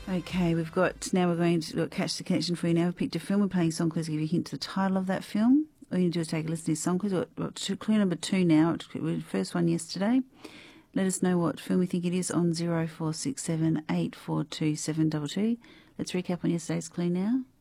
Okay, we're going to catch the connection for you now. We've picked a film. We're playing song clues to give you a hint to the title of that film. All you need to do is take a listen to these song clues. Clue number 2 now. We did the first one yesterday. Let us know what film you think it is on 0467 842 722. Let's recap on yesterday's clue now.